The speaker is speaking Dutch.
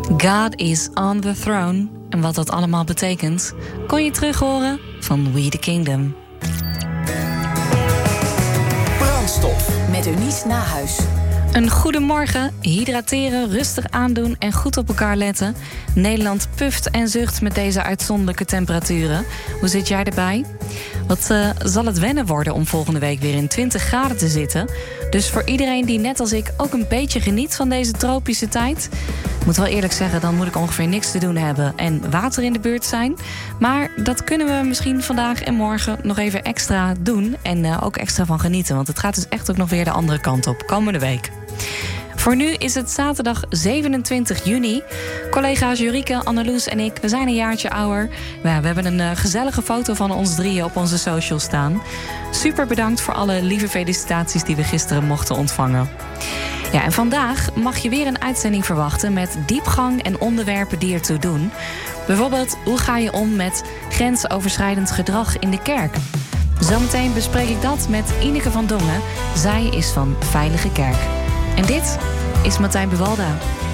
God is on the throne. En wat dat allemaal betekent, kon je terug horen van We the Kingdom. Brandstof met Eunice Nahuis. Een goedemorgen, hydrateren, rustig aandoen en goed op elkaar letten. Nederland puft en zucht met deze uitzonderlijke temperaturen. Hoe zit jij erbij? Wat zal het wennen worden om volgende week weer in 20 graden te zitten? Dus voor iedereen die net als ik ook een beetje geniet van deze tropische tijd. Ik moet wel eerlijk zeggen, dan moet ik ongeveer niks te doen hebben en water in de buurt zijn. Maar dat kunnen we misschien vandaag en morgen nog even extra doen. En ook extra van genieten, want het gaat dus echt ook nog weer de andere kant op, komende week. Voor nu is het zaterdag 27 juni. Collega's Jurike, Anneloes en ik, we zijn een jaartje ouder. We hebben een gezellige foto van ons drieën op onze socials staan. Super bedankt voor alle lieve felicitaties die we gisteren mochten ontvangen. Ja, en vandaag mag je weer een uitzending verwachten met diepgang en onderwerpen die ertoe doen. Bijvoorbeeld, hoe ga je om met grensoverschrijdend gedrag in de kerk? Zometeen bespreek ik dat met Ineke van Dongen. Zij is van Veilige Kerk. En dit is Martijn Buwalda.